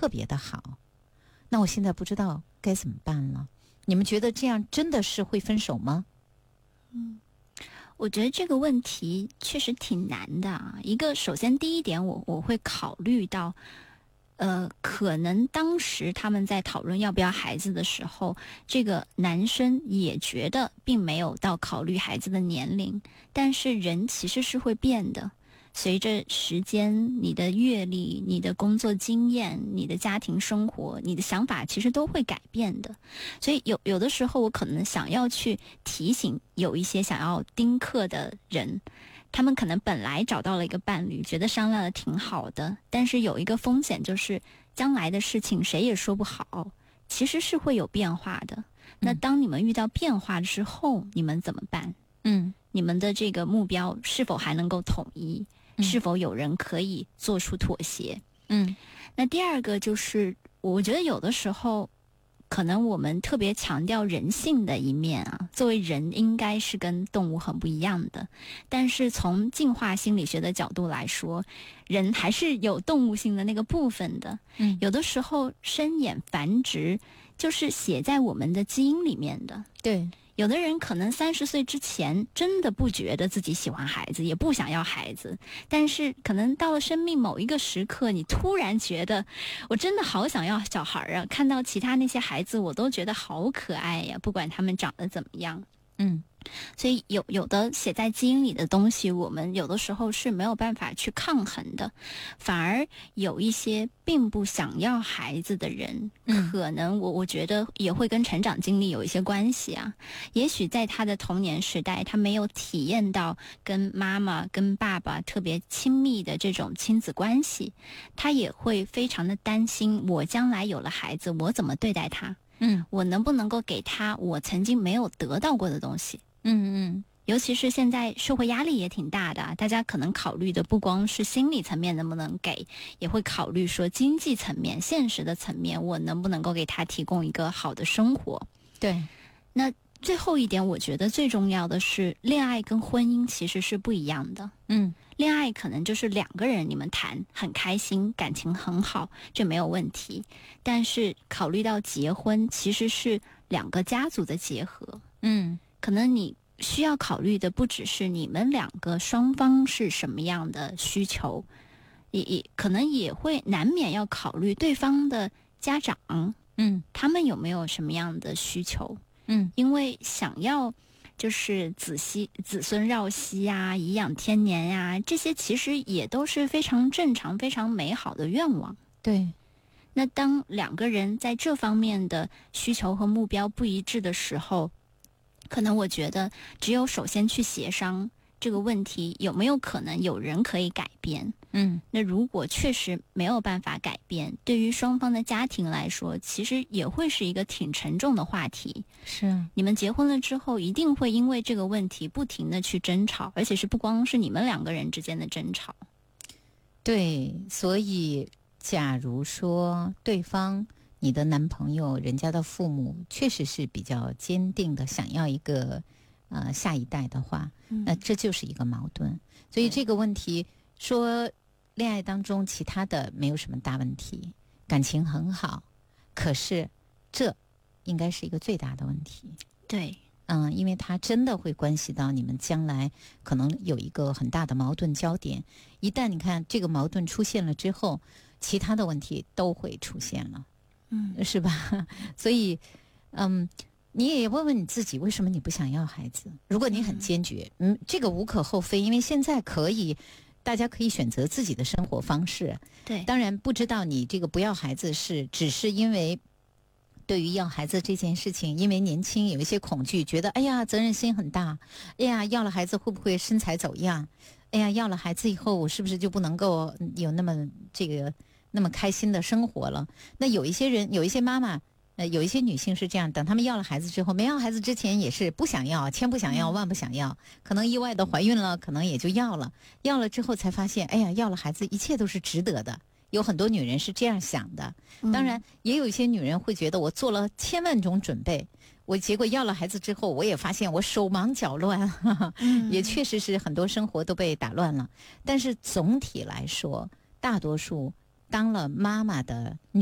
特别的好，那我现在不知道该怎么办了。你们觉得这样真的是会分手吗？ 我觉得这个问题确实挺难的啊。首先第一点，我会考虑到，可能当时他们在讨论要不要孩子的时候，这个男生也觉得并没有到考虑孩子的年龄，但是人其实是会变的。随着时间，你的阅历、你的工作经验、你的家庭生活、你的想法其实都会改变的。所以有的时候我可能想要去提醒有一些想要丁克的人，他们可能本来找到了一个伴侣，觉得商量的挺好的，但是有一个风险就是将来的事情谁也说不好，其实是会有变化的。那当你们遇到变化之后，你们怎么办？你们的这个目标是否还能够统一？是否有人可以做出妥协？那第二个就是，我觉得有的时候，可能我们特别强调人性的一面啊，作为人应该是跟动物很不一样的。但是从进化心理学的角度来说，人还是有动物性的那个部分的。有的时候生衍繁殖就是写在我们的基因里面的。 对。 有的人可能30岁之前真的不觉得自己喜欢孩子，也不想要孩子，但是可能到了生命某一个时刻，你突然觉得我真的好想要小孩啊，看到其他那些孩子我都觉得好可爱呀，不管他们长得怎么样。所以有的写在基因里的东西，我们有的时候是没有办法去抗衡的，反而有一些并不想要孩子的人，可能我觉得也会跟成长经历有一些关系啊。也许在他的童年时代，他没有体验到跟妈妈跟爸爸特别亲密的这种亲子关系，他也会非常的担心，我将来有了孩子，我怎么对待他？我能不能够给他我曾经没有得到过的东西？尤其是现在社会压力也挺大的，大家可能考虑的不光是心理层面能不能给，也会考虑说经济层面、现实的层面，我能不能够给他提供一个好的生活。 对。 那最后一点，我觉得最重要的是，恋爱跟婚姻其实是不一样的。恋爱可能就是两个人你们谈很开心，感情很好，这没有问题。但是考虑到结婚，其实是两个家族的结合。可能你需要考虑的不只是你们两个双方是什么样的需求，也可能也会难免要考虑对方的家长，他们有没有什么样的需求。因为想要就是子孙绕膝呀、颐养天年呀，这些其实也都是非常正常、非常美好的愿望。 对。 那当两个人在这方面的需求和目标不一致的时候，可能我觉得只有首先去协商这个问题有没有可能有人可以改变。那如果确实没有办法改变，对于双方的家庭来说，其实也会是一个挺沉重的话题。 是。 你们结婚了之后，一定会因为这个问题不停的去争吵，而且是不光是你们两个人之间的争吵。 对，所以假如说对方你的男朋友人家的父母确实是比较坚定的想要一个下一代的话，那这就是一个矛盾。所以这个问题说恋爱当中其他的没有什么大问题，感情很好，可是这应该是一个最大的问题。 对。 因为它真的会关系到你们将来可能有一个很大的矛盾焦点，一旦你看这个矛盾出现了之后，其他的问题都会出现了。是吧？所以你也问问你自己，为什么你不想要孩子？如果你很坚决，这个无可厚非，因为现在大家可以选择自己的生活方式。 对。 当然不知道你这个不要孩子只是因为对于要孩子这件事情，因为年轻有一些恐惧，觉得哎呀责任心很大，哎呀要了孩子会不会身材走样，哎呀要了孩子以后我是不是就不能够有那么开心的生活了。那有一些人，有一些妈妈有一些女性是这样，等他们要了孩子之后，没要孩子之前也是不想要，千不想要万不想要，可能意外的怀孕了，可能也就要了之后才发现，哎呀要了孩子一切都是值得的。有很多女人是这样想的，当然也有一些女人会觉得我做了千万种准备，我结果要了孩子之后，我也发现我手忙脚乱，也确实是很多生活都被打乱了。但是总体来说，大多数当了妈妈的女